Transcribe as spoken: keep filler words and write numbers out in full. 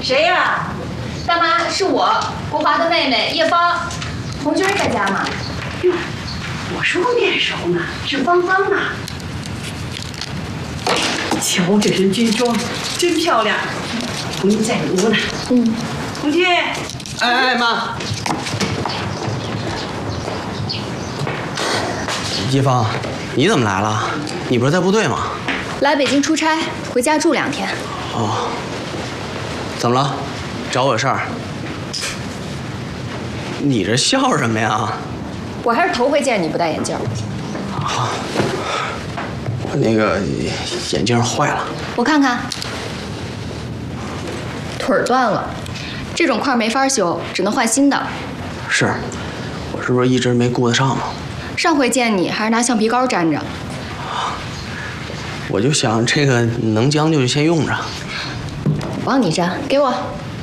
谁呀？ 大妈，是我，国华的妹妹叶芳。红军在家吗？ 哟，我说面熟呢，是芳芳啊。瞧这身军装，真漂亮。红军在里屋呢。 嗯。 红军。 哎哎妈。叶芳，你怎么来了？你不是在部队吗？ 来北京出差，回家住两天。 哦。怎么了？找我有事儿？你这笑什么呀？ 我还是头回见你不戴眼镜。 啊，我那个眼镜坏了。 我看看，腿儿断了，这种块没法修，只能换新的。 是，我是不是一直没顾得上嘛？ 上回见你还是拿橡皮膏粘着。 我就想这个能将就就先用着。 我帮你粘，给我。